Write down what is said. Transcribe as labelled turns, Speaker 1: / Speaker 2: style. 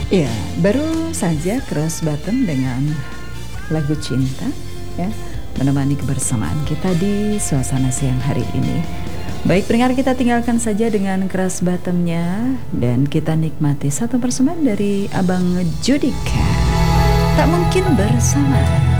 Speaker 1: Ya, baru saja Cross Bottom dengan lagu Cinta ya, menemani kebersamaan kita di suasana siang hari ini. Baik pendengar, kita tinggalkan saja dengan Cross Bottomnya dan kita nikmati satu persembahan dari Abang Judika. Tak mungkin bersama.